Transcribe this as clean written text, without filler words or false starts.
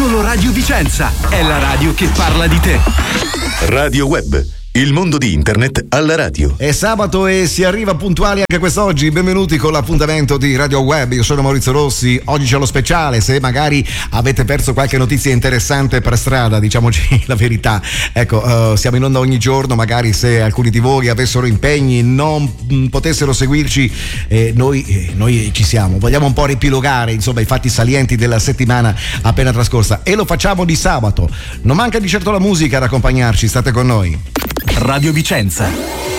Solo Radio Vicenza è la radio che parla di te. Radio Web, il mondo di internet alla radio. È sabato e si arriva puntuali anche quest'oggi. Benvenuti con l'appuntamento di Radio Web. Io sono Maurizio Rossi. Oggi c'è lo speciale. Se magari avete perso qualche notizia interessante per strada, diciamoci la verità. Ecco, siamo in onda ogni giorno. Magari se alcuni di voi avessero impegni, non potessero seguirci, noi ci siamo. Vogliamo un po' riepilogare, insomma, i fatti salienti della settimana appena trascorsa. E lo facciamo di sabato. Non manca di certo la musica ad accompagnarci. State con noi. Radio Vicenza,